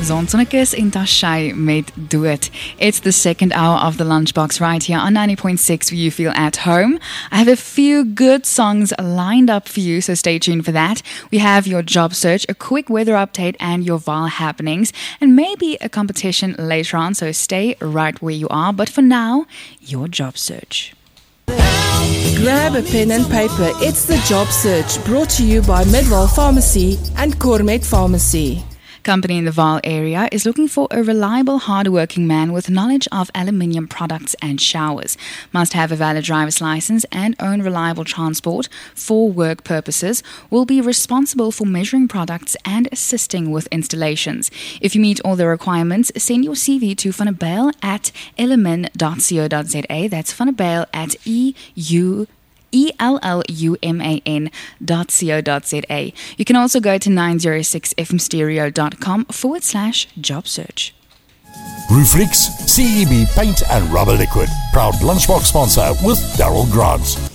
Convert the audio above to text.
Zon Sonnekus en Tashay met Dood. It's the second hour of the Lunchbox right here on 90.6 where you feel at home. I have a few good songs lined up for you, so stay tuned for that. We have your job search, a quick weather update, and your Vaal happenings, and maybe a competition later on, so stay right where you are. But for now, your job search. Grab a pen and paper. It's the job search, brought to you by Midwall Pharmacy and Cormet Pharmacy. Company in the Vaal area is looking for a reliable, hard-working man with knowledge of aluminium products and showers. Must have a valid driver's license and own reliable transport for work purposes. Will be responsible for measuring products and assisting with installations. If you meet all the requirements, send your CV to vanabale@elimin.co.za. That's vanabale at ELLUMAN.co.za. You can also go to 906fmstereo.com/job search. Rooflix, CEB Paint and Rubber Liquid. Proud Lunchbox sponsor with Darryl Grant.